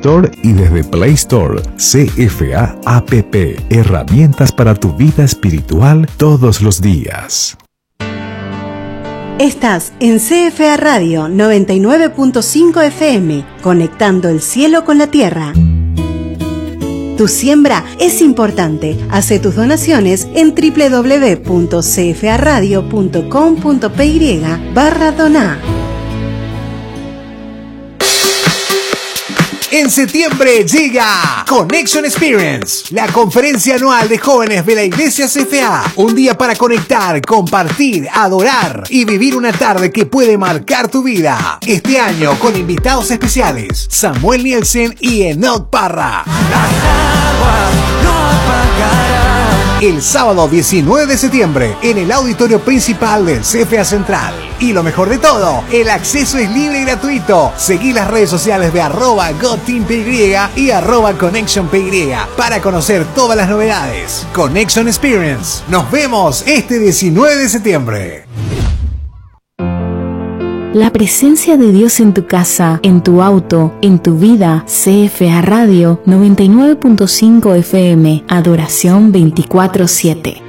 Store y desde Play Store. CFA APP, herramientas para tu vida espiritual todos los días. Estás en CFA Radio 99.5 FM, conectando el cielo con la tierra. Tu siembra es importante. Hace tus donaciones en www.cfaradio.com.py/donar. En septiembre llega Connection Experience, la conferencia anual de jóvenes de la Iglesia CFA. Un día para conectar, compartir, adorar y vivir una tarde que puede marcar tu vida. Este año con invitados especiales, Samuel Nielsen y Enoch Parra. Las aguas no apagarán. El sábado 19 de septiembre en el auditorio principal del CFA Central. Y lo mejor de todo, el acceso es libre y gratuito. Seguí las redes sociales de @GodTeamPY y @ConnectionPY para conocer todas las novedades. Connection Experience. Nos vemos este 19 de septiembre. La presencia de Dios en tu casa, en tu auto, en tu vida. CFA Radio 99.5 FM. Adoración 24/7.